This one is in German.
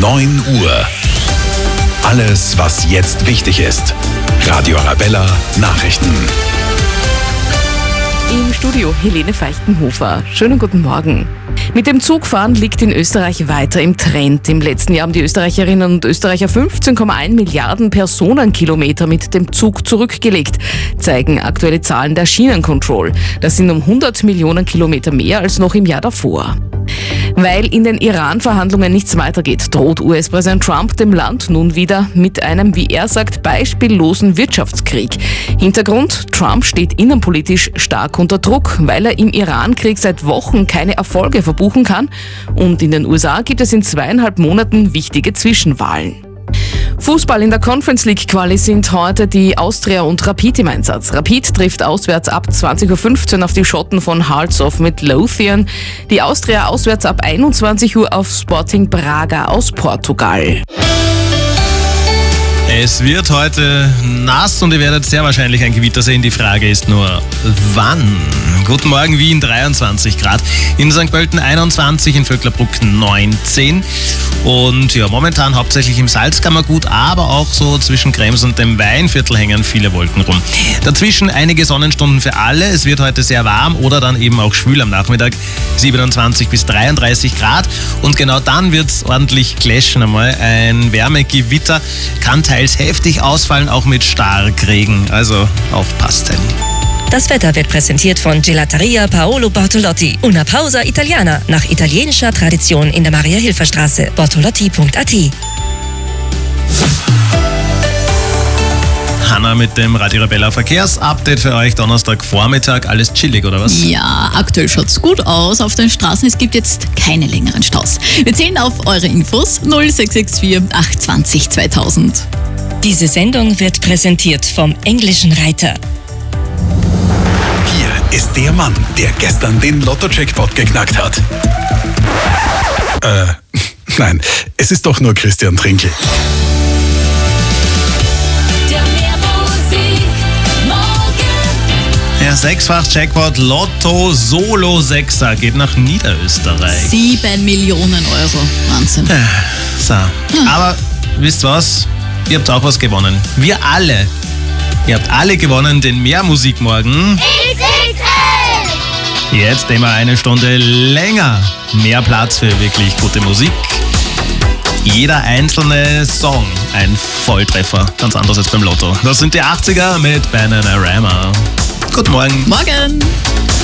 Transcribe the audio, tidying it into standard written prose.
9 Uhr. Alles, was jetzt wichtig ist. Radio Arabella Nachrichten. Im Studio Helene Feichtenhofer. Schönen guten Morgen. Mit dem Zugfahren liegt in Österreich weiter im Trend. Im letzten Jahr haben die Österreicherinnen und Österreicher 15,1 Milliarden Personenkilometer mit dem Zug zurückgelegt, zeigen aktuelle Zahlen der Schienencontrol. Das sind um 100 Millionen Kilometer mehr als noch im Jahr davor. Weil in den Iran-Verhandlungen nichts weitergeht, droht US-Präsident Trump dem Land nun wieder mit einem, wie er sagt, beispiellosen Wirtschaftskrieg. Hintergrund: Trump steht innenpolitisch stark unter Druck, weil er im Iran-Krieg seit Wochen keine Erfolge verbuchen kann. Und in den USA gibt es in 2,5 Monaten wichtige Zwischenwahlen. Fußball in der Conference League Quali sind heute die Austria und Rapid im Einsatz. Rapid trifft auswärts ab 20.15 Uhr auf die Schotten von Hearts of Midlothian. Die Austria auswärts ab 21 Uhr auf Sporting Braga aus Portugal. Es wird heute nass und ihr werdet sehr wahrscheinlich ein Gewitter sehen. Die Frage ist nur, wann? Guten Morgen, Wien 23 Grad, in St. Pölten 21, in Vöcklerbruck 19 und ja, momentan hauptsächlich im Salzkammergut, aber auch so zwischen Krems und dem Weinviertel hängen viele Wolken rum. Dazwischen einige Sonnenstunden für alle. Es wird heute sehr warm oder dann eben auch schwül am Nachmittag, 27 bis 33 Grad und genau dann wird es ordentlich clashen einmal. Ein Wärmegewitter kann teils heftig ausfallen, auch mit Starkregen, also aufpassen. Das Wetter wird präsentiert von Gelateria Paolo Bortolotti. Una pausa italiana, nach italienischer Tradition in der Maria-Hilfer-Straße. Bortolotti.at. Hanna mit dem Radio Arabella Verkehrsupdate für euch. Donnerstagvormittag, alles chillig, oder was? Ja, aktuell schaut's gut aus auf den Straßen. Es gibt jetzt keine längeren Staus. Wir zählen auf eure Infos 0664 820 2000. Diese Sendung wird präsentiert vom Englischen Reiter. Hier ist der Mann, der gestern den Lotto-Jackpot geknackt hat. Nein, es ist doch nur Christian Trinkl. Der 6-fach-Jackpot Lotto Solo 6er geht nach Niederösterreich. 7 Millionen Euro. Wahnsinn. So, aber wisst was? Ihr habt auch was gewonnen. Wir alle. Ihr habt alle gewonnen den Mehrmusikmorgen. Jetzt immer eine Stunde länger. Mehr Platz für wirklich gute Musik. Jeder einzelne Song ein Volltreffer. Ganz anders als beim Lotto. Das sind die 80er mit Bananarama. Guten Morgen. Morgen.